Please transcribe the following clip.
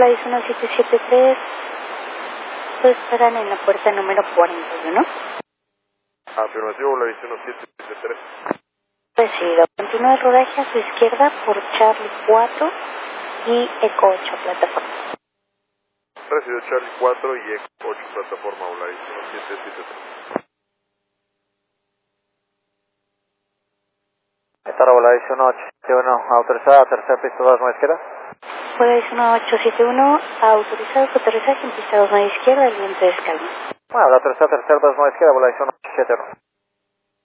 Volaris 1773, esperan en la puerta número 41. Afirmativo, Volaris 1773. Recibido. Continúa el rodaje a su izquierda por Charlie 4 y Eco 8, plataforma. Recibido Charlie 4 y Eco 8, plataforma, Volaris 1773. Esta era Volaris 1871, autorizada, tercera pista 2, nueva izquierda. Volaris 1871, autorizado su aterrizaje en pista 2, nueva izquierda, el viento es calmo. Bueno, la tercera 2, nueva izquierda, Volaris 1871.